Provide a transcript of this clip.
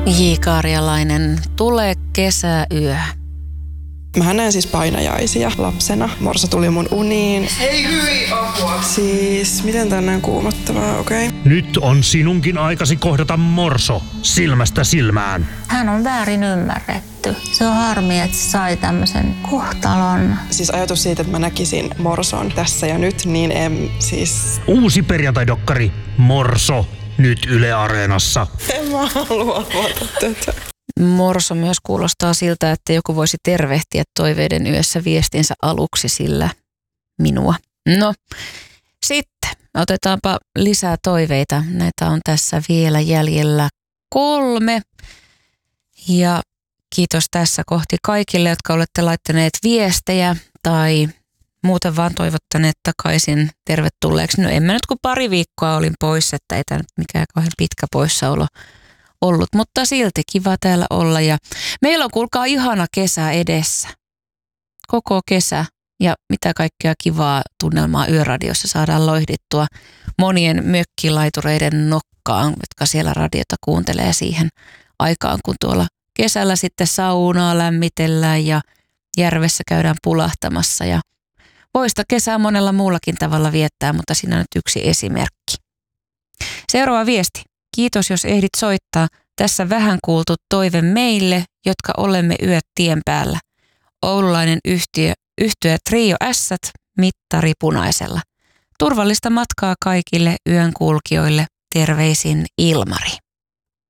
J. Karjalainen, Tule kesäyö. Mähän näin siis painajaisia lapsena. Morso tuli mun uniin. Ei hyi apua. Siis, miten tää on näin kuumottavaa, okei? Nyt on sinunkin aikasi kohdata Morso silmästä silmään. Hän on väärin ymmärretty. Se on harmi, että se sai tämmöisen kohtalon. Siis ajatus siitä, että mä näkisin Morson tässä ja nyt, niin en siis... Uusi perjantai-dokkari Morso nyt Yle Areenassa. En mä halua luota tätä. Morso myös kuulostaa siltä, että joku voisi tervehtiä toiveiden yössä viestinsä aluksi sillä minua. No, sitten otetaanpa lisää toiveita. Näitä on tässä vielä jäljellä 3. Ja kiitos tässä kohti kaikille, jotka olette laittaneet viestejä tai muuten vaan toivottaneet takaisin tervetulleeksi. No en mä nyt kun pari viikkoa olin pois, että ei tämä nyt mikään kauhean pitkä poissaolo ollut, mutta silti kiva täällä olla ja meillä on kuulkaa ihana kesä edessä. Koko kesä ja mitä kaikkea kivaa tunnelmaa Yöradiossa saadaan loihdittua monien mökkilaitureiden nokkaan, jotka siellä radiota kuuntelee siihen aikaan, kun tuolla kesällä sitten saunaa lämmitellään ja järvessä käydään pulahtamassa ja voista kesää monella muullakin tavalla viettää, mutta siinä on nyt yksi esimerkki. Seuraava viesti. Kiitos, jos ehdit soittaa. Tässä vähän kuultu toive meille, jotka olemme yöt tien päällä. Oululainen yhtye Trio Ässät, mittari punaisella. Turvallista matkaa kaikille yön kulkijoille. Terveisin Ilmari.